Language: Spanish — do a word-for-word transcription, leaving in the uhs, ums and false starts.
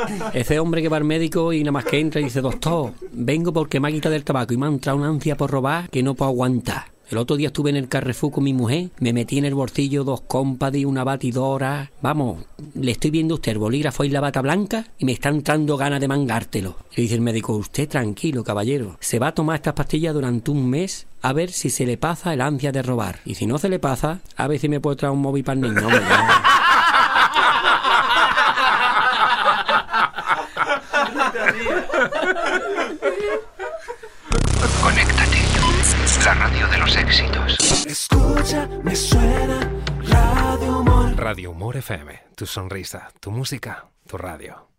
Ese hombre que va al médico y nada más que entra y dice: doctor, vengo porque me ha quitado el tabaco y me ha entrado una ansia por robar que no puedo aguantar. El otro día estuve en el Carrefour con mi mujer, me metí en el bolsillo dos compadres, una batidora. Vamos, le estoy viendo a usted el bolígrafo y la bata blanca y me está entrando ganas de mangártelo. Le dice el médico: usted tranquilo, caballero, se va a tomar estas pastillas durante un mes a ver si se le pasa el ansia de robar. Y si no se le pasa, a ver si me puedo traer un móvil para el niño. Hombre, Conéctate, la radio de los éxitos. Escucha, me suena Radio Humor. Radio Humor F M, tu sonrisa, tu música, tu radio.